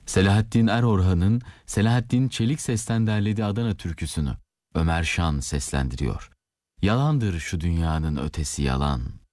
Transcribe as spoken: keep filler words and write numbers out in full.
Selahattin Erorhan'ın Selahattin Çelik sesten derlediği Adana türküsünü Ömer Şan seslendiriyor. Yalandır şu dünyanın ötesi yalan.